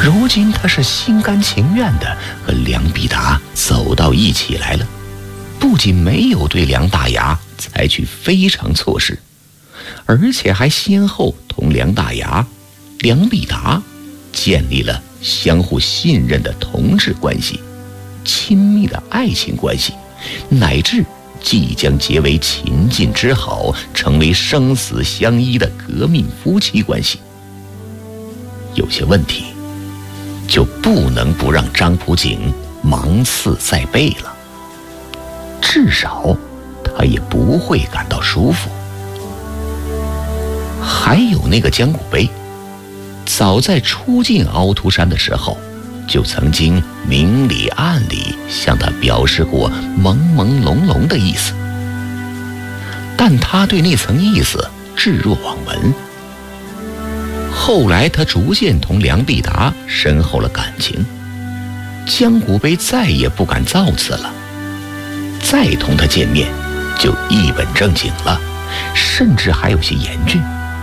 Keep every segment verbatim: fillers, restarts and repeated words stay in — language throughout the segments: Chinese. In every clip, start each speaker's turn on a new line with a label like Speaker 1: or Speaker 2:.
Speaker 1: 如今他是心甘情愿地和梁必达走到一起来了，不仅没有对梁大牙采取非常措施，而且还先后同梁大牙、梁必达建立了相互信任的同志关系、亲密的爱情关系，乃至即将结为秦晋之好，成为生死相依的革命夫妻关系。有些问题就不能不让张普景芒刺在背了，至少他也不会感到舒服。还有那个江古碑，早在初进凹凸山的时候，就曾经明里暗里向他表示过朦朦胧胧的意思，但他对那层意思置若罔闻。后来他逐渐同梁必达深厚了感情，江古碑再也不敢造次了，再同他见面就一本正经了，甚至还有些严峻。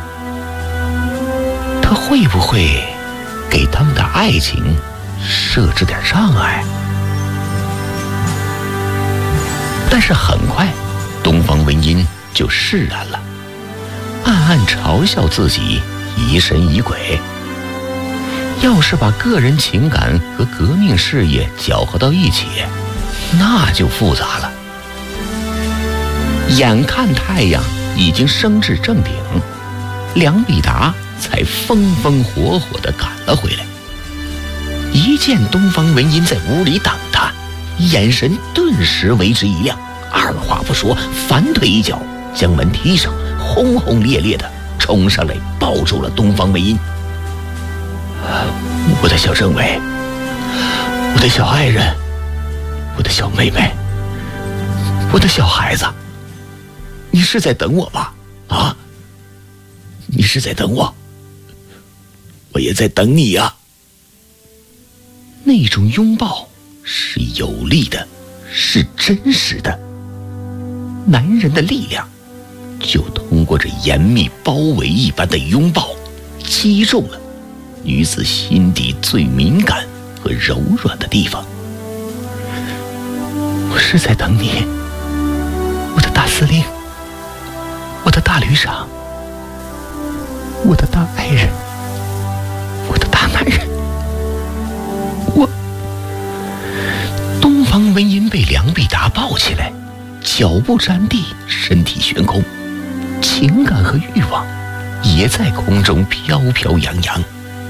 Speaker 1: 他会不会给他们的爱情设置点障碍？但是很快东方文音就释然了，暗暗嘲笑自己疑神疑鬼。要是把个人情感和革命事业搅和到一起，那就复杂了。眼看太阳已经升至正顶，梁必达才风风火火地赶了回来。一见东方文音在屋里等他，眼神顿时为之一亮，二话不说，反腿一脚将门踢上，轰轰烈烈地冲上来抱住了东方文音。我的小政委，我的小爱人，我的小妹妹，我的小孩子，你是在等我吧？啊，你是在等我，我也在等你呀。那种拥抱是有力的，是真实的。男人的力量就通过这严密包围一般的拥抱，击中了女子心底最敏感和柔软的地方。我是在等你，我的大司令，我的大旅长，我的大爱人，我的大男人。我东方文音被梁必达抱起来，脚步沾地，身体悬空，情感和欲望也在空中飘飘扬扬。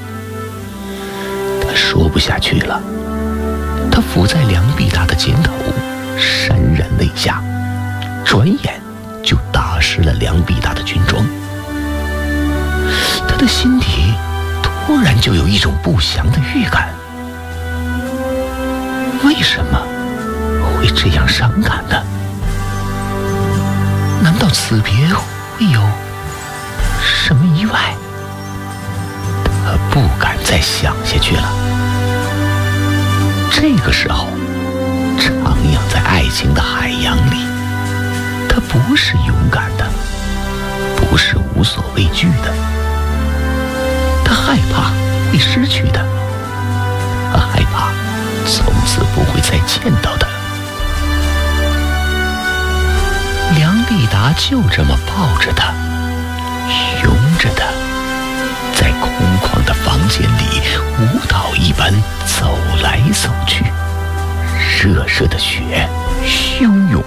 Speaker 1: 他说不下去了，他伏在梁必达的肩头，潸然泪下，转眼就打湿了梁必达的军装。他的心底突然就有一种不祥的预感。为什么会这样伤感呢？难道此别会有什么意外？他不敢再想下去了。这个时候，徜徉在爱情的海洋里，他不是勇敢的，不是无所畏惧的，他害怕会失去的，他害怕从此不会再见到的。梁必达就这么抱着他，拥着他，在空旷的房间里舞蹈一般走来走去。热热的雪汹涌